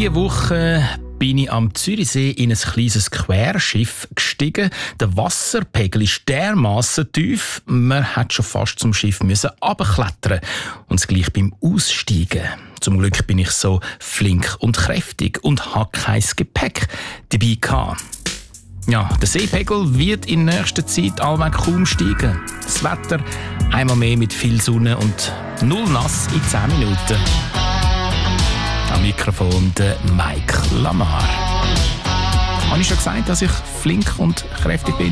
Diese Woche bin ich am Zürichsee in ein kleines Querschiff gestiegen. Der Wasserpegel ist dermassen tief, man hat schon fast zum Schiff runterklettern und das gleich beim Aussteigen. Zum Glück bin ich so flink und kräftig und habe kein Gepäck dabei gehabt. Ja, der Seepegel wird in nächster Zeit allweg kaum steigen. Das Wetter einmal mehr mit viel Sonne und null nass in 10 Minuten. Am Mikrofon der Mike Lamar. Habe ich schon gesagt, dass ich flink und kräftig bin?